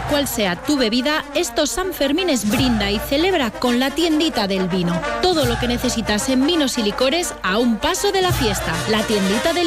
cuál sea tu bebida, estos Sanfermines brinda y celebra con la tiendita del vino. Todo lo que necesitas en vinos y licores a un paso de la fiesta. La tiendita del